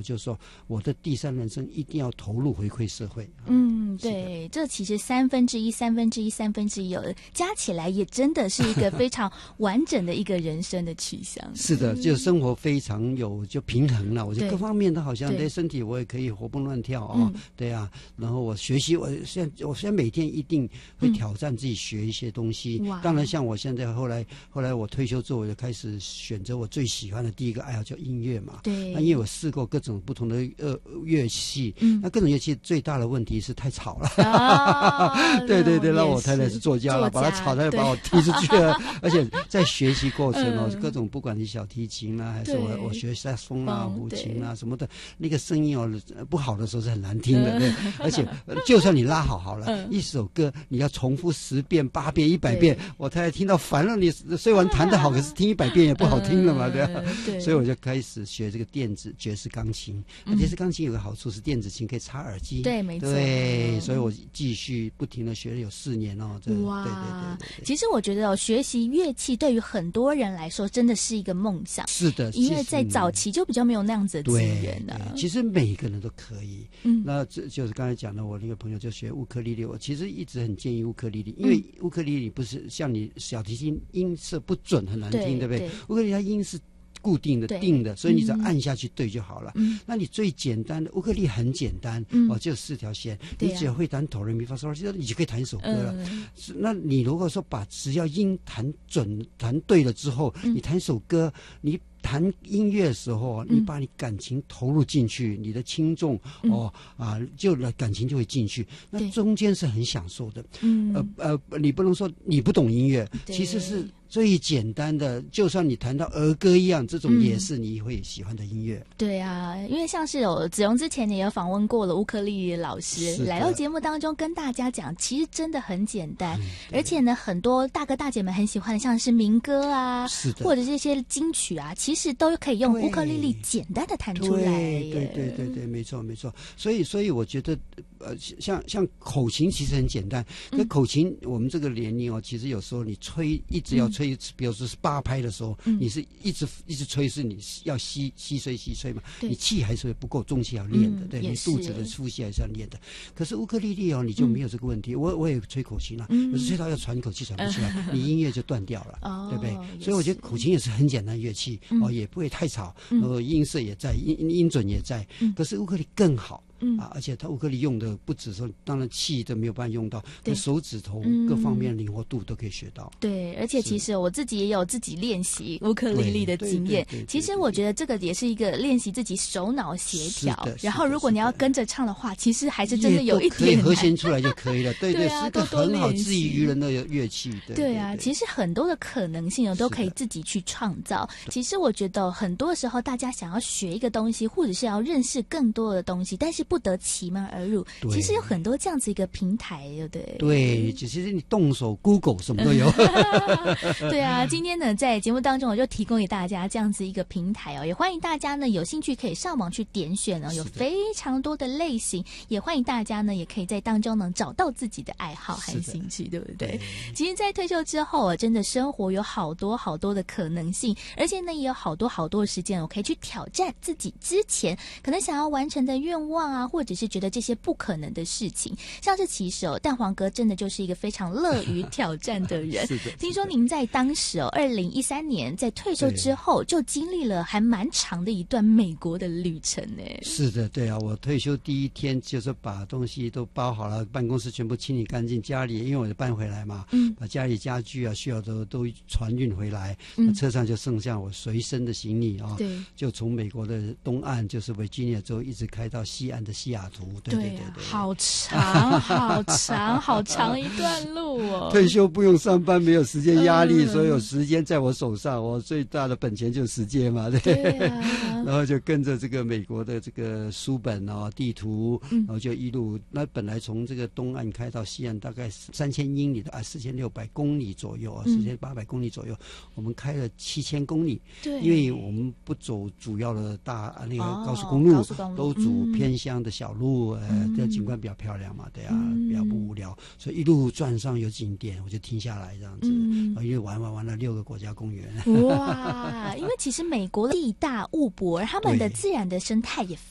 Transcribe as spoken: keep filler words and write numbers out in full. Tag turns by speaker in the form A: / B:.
A: 我就说我的第三人生一定要投入回馈社会。
B: 嗯，对，这其实三分之一、三分之一、三分之一，有加起来也真的是一个非常完整的一个人生的取向。
A: 是的，就生活非常有就平衡了。我觉得各方面都好像对身体我也可以活蹦乱跳啊、哦嗯，对啊。然后我学习，我现在我现在每天一定会挑战自己学一些东西。嗯、当然，像我现在后来后来我退休之后，我就开始选择我最喜欢的第一个爱好叫音乐嘛。
B: 对。
A: 那因为我试过各种不同的呃乐器，嗯，那各种乐器最大的问题是太吵了。啊、对对对，那我太太是作家了，把她吵，她就把我踢出去了。而且在学习过程哦，嗯、各种不管你小提琴啦、啊，还是我我学萨克斯风啊、胡琴啊什么的，那个声音哦不好的时候是很难听的。对，而且就算你拉好好了，嗯、一首歌你要重复十遍、八遍、一百遍，我太太听到烦了。你虽然弹得好，可是听一百遍也不好听了嘛，对吧？对。所以我就开始学这个电子爵士钢琴。嗯、爵士钢琴有个好处是电子琴可以插耳机，
B: 对，没错。
A: 对，所以我继续不停的学了有四年哦。这
B: 哇，
A: 对对 对, 对, 对。
B: 其实我觉得哦，学习乐器对于很多人来说真的是一个梦想。
A: 是的，
B: 因为在早期就比较没有那样子的资源啊。
A: 其实每一个人都可以。嗯，那这就是刚才讲的，我那个朋友就学乌克丽丽，我其实一直很建议乌克丽丽，因为乌克丽丽不是像你小提琴音色不准很难听， 对, 对不对？乌克丽丽它音是固定的定的，所以你只要按下去对就好了。嗯、那你最简单的乌克丽很简单、嗯、哦，就四条弦，你只要会弹哆来咪发嗦拉西哆，你就可以弹一首歌了。嗯、那你如果说把只要音弹准弹对了之后，嗯、你弹一首歌，你弹音乐的时候，你把你感情投入进去，嗯、你的轻重哦啊，就感情就会进去。那中间是很享受的。嗯，呃呃，你不能说你不懂音乐，其实是最简单的，就算你弹到儿歌一样，这种也是你会喜欢的音乐。
B: 嗯、对啊，因为像是有子荣之前也有访问过了乌克丽丽老师，来到节目当中跟大家讲，其实真的很简单，嗯、而且呢，很多大哥大姐们很喜欢的，像是民歌啊，
A: 是的，
B: 或者这些金曲啊，其实都可以用乌克丽丽简单的弹出来。
A: 对对对对对，没错没错。所以所以我觉得，呃，像像口琴其实很简单，可口琴我们这个年龄哦，其实有时候你吹一直要吹。嗯比如说是八拍的时候，嗯、你是一直一直吹，是你要吸吸吹吸吹嘛，你气还是不够，中气要练的，嗯、对，你肚子的呼吸还是要练的。可是乌克丽丽哦，你就没有这个问题。嗯、我我也吹口琴啊，嗯、可是吹到要喘一口气喘不起来，嗯、你音乐就断掉了，哦、对不对？所以我觉得口琴也是很简单的乐器，嗯、哦，也不会太吵，然后音色也在，音音准也在。嗯、可是乌克丽更好。嗯啊，而且它乌克丽用的不只说，当然气都没有办法用到，对手指头各方面灵活度都可以学到。
B: 对，而且其实我自己也有自己练习乌克丽丽的经验。其实我觉得这个也是一个练习自己手脑协调。然后如果你要跟着唱的话，其实还是真的有一点
A: 可以和弦出来就可以了。对对，是个很好自娱于人的乐器。
B: 对啊，其实很多的可能性都可以自己去创造。其实我觉得很多时候大家想要学一个东西，或者是要认识更多的东西，但是不得其门而入，其实有很多这样子一个平台，对不对？
A: 对，其实你动手 Google 什么都有。
B: 对啊，今天呢，在节目当中我就提供给大家这样子一个平台哦，也欢迎大家呢有兴趣可以上网去点选哦，有非常多的类型，也欢迎大家呢也可以在当中呢找到自己的爱好和兴趣，对不对？对，其实，在退休之后啊，真的生活有好多好多的可能性，而且呢，也有好多好多的时间，我可以去挑战自己之前可能想要完成的愿望啊，或者是觉得这些不可能的事情。像是其实哦，蛋黄哥真的就是一个非常乐于挑战的人。
A: 是的，
B: 听说您在当时哦，二零一三年在退休之后，就经历了还蛮长的一段美国的旅程呢。
A: 是的，对啊，我退休第一天就是把东西都包好了，办公室全部清理干净，家里因为我就搬回来嘛，嗯，把家里家具啊需要的都船运回来，嗯，车上就剩下我随身的行李啊，对，就从美国的东岸就是维吉尼亚州一直开到西岸的西雅图，对对对 对, 对，
B: 好长好长好长一段路哦。
A: 退休不用上班，没有时间压力，嗯，所以有时间在我手上，我最大的本钱就是时间嘛，对。对啊，然后就跟着这个美国的这个书本啊、地图，然后就一路，那本来从这个东岸开到西岸大概三千英里的啊，四千六百公里左右啊，四千八百公里左右，我们开了七千公里。对，因为我们不走主要的大那个高速公路，哦，公路都走偏乡的小路，呃，这景观比较漂亮嘛，对啊，嗯，比较不无聊，所以一路转上有景点，我就停下来这样子，嗯，然后一路玩玩玩了六个国家公园。
B: 哇，因为其实美国地大物博，他们的自然的生态也